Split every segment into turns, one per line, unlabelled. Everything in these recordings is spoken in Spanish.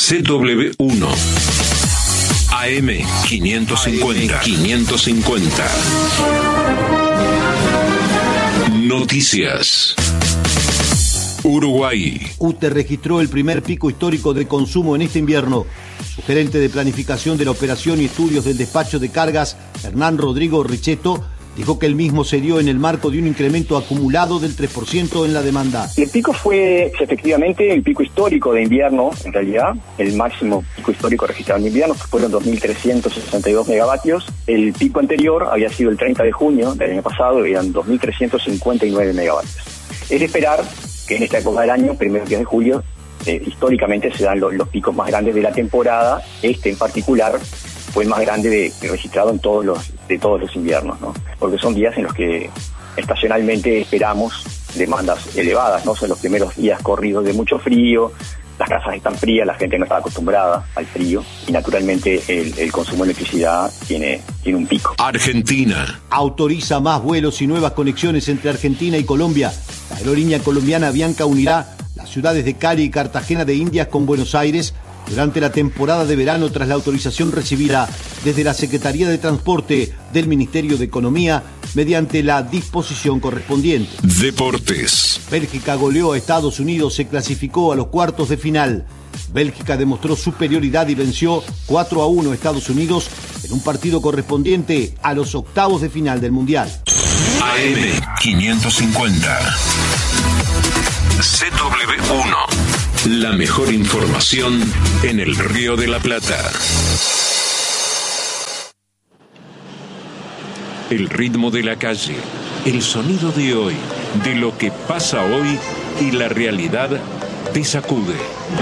CW1 AM 550. Noticias. Uruguay.
UTE registró el primer pico histórico de consumo en este invierno. Su gerente de planificación de la operación y estudios del despacho de cargas, Hernán Rodrigo Richetto, dijo que el mismo se dio en el marco de un incremento acumulado del 3% en la demanda.
El pico fue efectivamente el pico histórico de invierno, en realidad, el máximo pico histórico registrado en invierno, que fueron 2.362 megavatios. El pico anterior había sido el 30 de junio del año pasado, eran 2.359 megavatios. Es de esperar que en esta época del año, primeros días de julio, históricamente se dan los picos más grandes de la temporada. Este en particular fue el más grande registrado en todos los inviernos, ¿no? Porque son días en los que estacionalmente esperamos demandas elevadas, ¿no? Son los primeros días corridos de mucho frío, las casas están frías, la gente no está acostumbrada al frío y naturalmente el consumo de electricidad tiene un pico.
Argentina.
Autoriza más vuelos y nuevas conexiones entre Argentina y Colombia. La aerolínea colombiana Avianca unirá las ciudades de Cali y Cartagena de Indias con Buenos Aires durante la temporada de verano tras la autorización recibida desde la Secretaría de Transporte del Ministerio de Economía mediante la disposición correspondiente.
Deportes.
Bélgica goleó a Estados Unidos, se clasificó a los cuartos de final. Bélgica demostró superioridad y venció 4-1 a Estados Unidos en un partido correspondiente a los octavos de final del Mundial.
AM 550. CW1. La mejor información en el Río de la Plata. El ritmo de la calle, el sonido de hoy, de lo que pasa hoy y la realidad te sacude.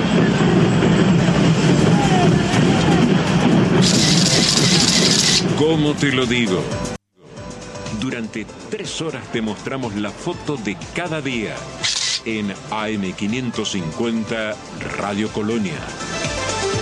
¿Cómo te lo digo? Durante 3 horas te mostramos la foto de cada día en AM 550 Radio Colonia.